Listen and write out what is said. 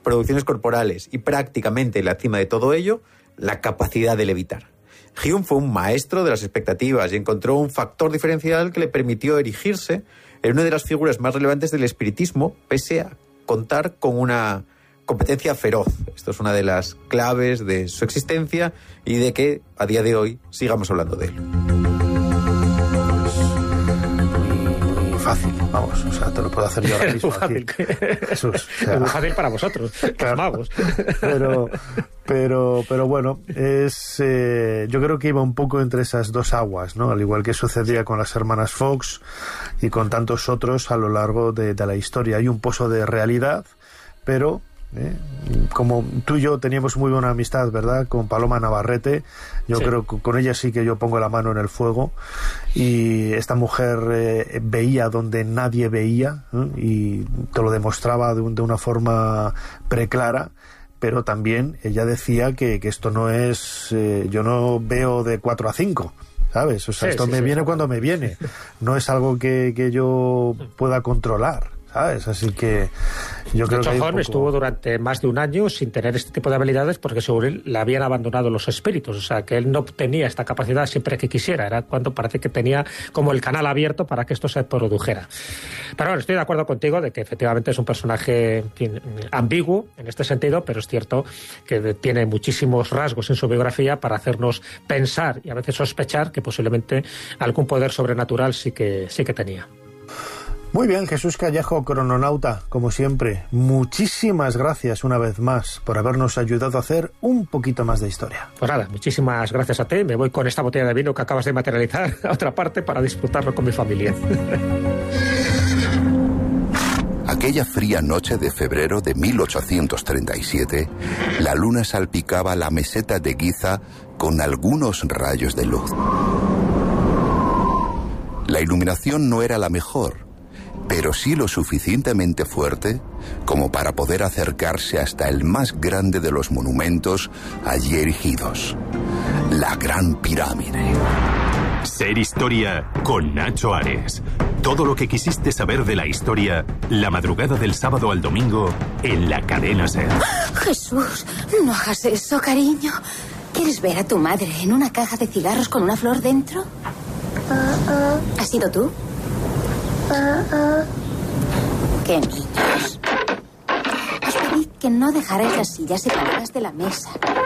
producciones corporales y prácticamente la cima de todo ello, la capacidad de levitar. Hume fue un maestro de las expectativas y encontró un factor diferencial que le permitió erigirse en una de las figuras más relevantes del espiritismo, pese a contar con una competencia feroz. Esto es una de las claves de su existencia y de que a día de hoy sigamos hablando de él. Muy fácil, vamos, o sea, te lo puedo hacer yo ahora mismo. Es muy fácil. Jesús, o sea, es muy fácil para vosotros, los magos. Pero bueno, yo creo que iba un poco entre esas dos aguas, ¿no? Al igual que sucedía con las hermanas Fox y con tantos otros a lo largo de la historia. Hay un pozo de realidad, pero como tú y yo teníamos muy buena amistad, ¿verdad?, con Paloma Navarrete, yo creo que con ella sí que yo pongo la mano en el fuego, y esta mujer veía donde nadie veía, y te lo demostraba de una forma preclara. Pero también ella decía que esto no es, yo no veo de 4 a 5, ¿sabes? O sea, esto me viene cuando me viene, no es algo que yo pueda controlar, ¿sabes? Así que yo creo que Holmes estuvo durante más de un año sin tener este tipo de habilidades porque según él le habían abandonado los espíritus, o sea que él no tenía esta capacidad siempre que quisiera, era cuando parece que tenía como el canal abierto para que esto se produjera. Pero bueno, estoy de acuerdo contigo de que efectivamente es un personaje ambiguo en este sentido, pero es cierto que tiene muchísimos rasgos en su biografía para hacernos pensar y a veces sospechar que posiblemente algún poder sobrenatural sí que tenía. Muy bien, Jesús Callejo, crononauta, como siempre, muchísimas gracias una vez más por habernos ayudado a hacer un poquito más de historia. Pues nada, muchísimas gracias a ti. Me voy con esta botella de vino que acabas de materializar a otra parte para disfrutarlo con mi familia. Aquella fría noche de febrero de 1837, la luna salpicaba la meseta de Giza con algunos rayos de luz. La iluminación no era la mejor, pero sí lo suficientemente fuerte como para poder acercarse hasta el más grande de los monumentos allí erigidos, la Gran Pirámide. Ser Historia con Nacho Ares. Todo lo que quisiste saber de la historia, la madrugada del sábado al domingo, en la cadena SER. Jesús, no hagas eso, cariño. ¿Quieres ver a tu madre en una caja de cigarros con una flor dentro? ¿Has sido tú? ¡Qué niños! Os pedí que no dejarais las sillas separadas de la mesa.